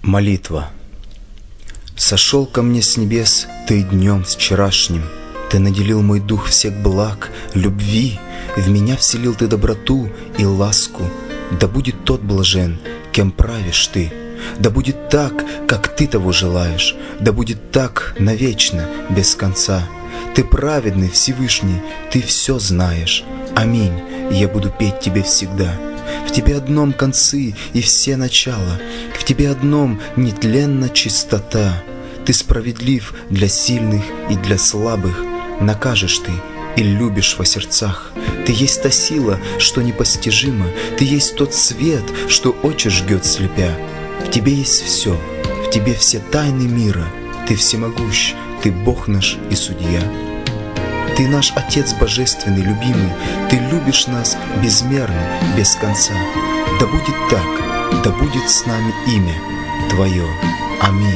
Молитва. Сошел ко мне с небес Ты днем с вчерашним, Ты наделил мой дух всех благ, любви, в меня вселил Ты доброту и ласку. Да будет тот блажен, кем правишь Ты, да будет так, как Ты того желаешь, да будет так навечно, без конца. Ты праведный, Всевышний, Ты все знаешь. Аминь, я буду петь Тебе всегда. В Тебе одном концы и все начала, в Тебе одном нетленна чистота. Ты справедлив для сильных и для слабых, накажешь Ты и любишь во сердцах. Ты есть та сила, что непостижима, Ты есть тот свет, что очи жгет слепя. В Тебе есть все, в Тебе все тайны мира, Ты всемогущ, Ты Бог наш и Судья. Ты наш Отец Божественный, любимый, Ты любишь нас безмерно, без конца. Да будет так, да будет с нами имя Твое. Аминь.